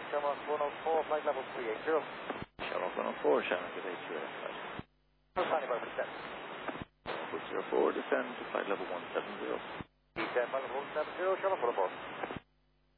Shamrock 104, flight level 380. Shamrock 104, Shamrock at 828. Standing by for descent. 404, descend to flight level 17.